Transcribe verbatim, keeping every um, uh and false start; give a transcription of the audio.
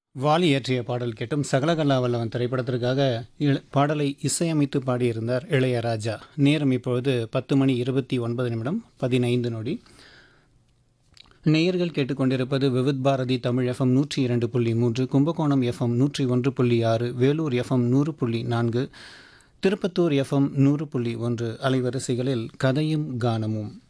வாலி இயற்றிய பாடல் கேட்டும் சகலகலா வல்லவன் திரைப்படத்திற்காக இள- பாடலை இசையமைத்து பாடியிருந்தார் இளையராஜா. நேரம் இப்பொழுது பத்து மணி இருபத்தி ஒன்பது நிமிடம் பதினைந்து நொடி. நேயர்கள் கேட்டுக்கொண்டிருப்பது விவித் பாரதி தமிழ் எஃப்எம் நூற்றி இரண்டு புள்ளி மூன்று, கும்பகோணம் எஃப்எம் நூற்றி ஒன்று புள்ளி ஆறு, வேலூர் எஃப்எம் நூறு புள்ளி நான்கு, திருப்பத்தூர் எஃப்எம் நூறு புள்ளி ஒன்று அலைவரிசைகளில் கதையும் கானமும்.